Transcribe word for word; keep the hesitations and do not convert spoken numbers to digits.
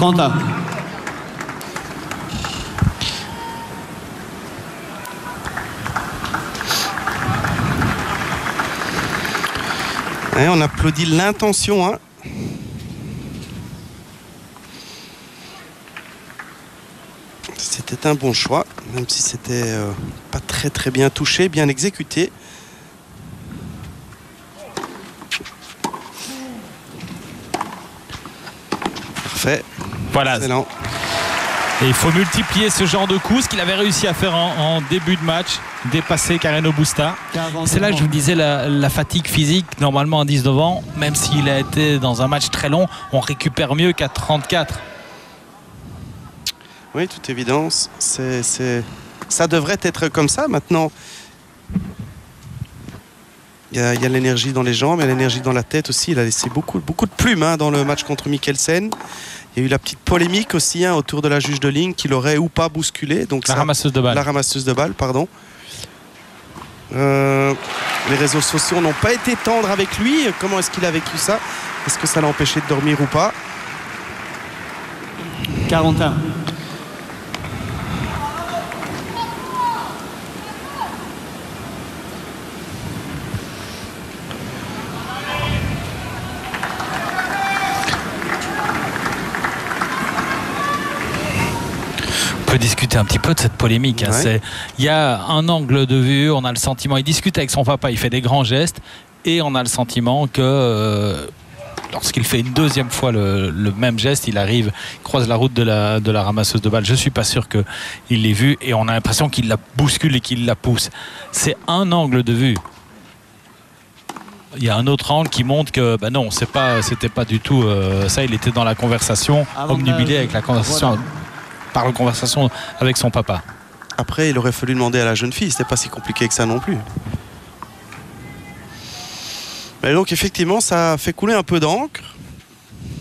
trente à. Et on applaudit l'intention. Hein. C'était un bon choix, même si c'était euh, pas très très bien touché, bien exécuté. Parfait. Voilà. Excellent. Et il faut multiplier ce genre de coups, ce qu'il avait réussi à faire en, en début de match, dépasser Carreno Busta. C'est là que je vous disais la, la fatigue physique, normalement à dix-neuf ans, même s'il a été dans un match très long, on récupère mieux qu'à trente-quatre. Oui, toute évidence. C'est, c'est... Ça devrait être comme ça maintenant. Il y a, il y a l'énergie dans les jambes, il y a l'énergie dans la tête aussi. Il a laissé beaucoup, beaucoup de plumes hein, dans le match contre Mikkelsen. Il y a eu la petite polémique aussi hein, autour de la juge de ligne qui l'aurait ou pas bousculé. Donc la ça, ramasseuse de balles. La ramasseuse de balles, pardon. Euh, les réseaux sociaux n'ont pas été tendres avec lui. Comment est-ce qu'il a vécu ça? Est-ce que ça l'a empêché de dormir ou pas? quarante et un. On peut discuter un petit peu de cette polémique. Hein. Ouais. Il y a un angle de vue, on a le sentiment, il discute avec son papa, il fait des grands gestes, et on a le sentiment que euh, lorsqu'il fait une deuxième fois le, le même geste, il arrive, il croise la route de la, de la ramasseuse de balles. Je ne suis pas sûr qu'il l'ait vu, et on a l'impression qu'il la bouscule et qu'il la pousse. C'est un angle de vue. Il y a un autre angle qui montre que bah non, c'est pas, c'était pas du tout euh, ça, il était dans la conversation, obnubilé avec la conversation. Voilà. Par la conversation avec son papa. Après, il aurait fallu demander à la jeune fille. C'était pas si compliqué que ça non plus. Mais donc, effectivement, ça fait couler un peu d'encre.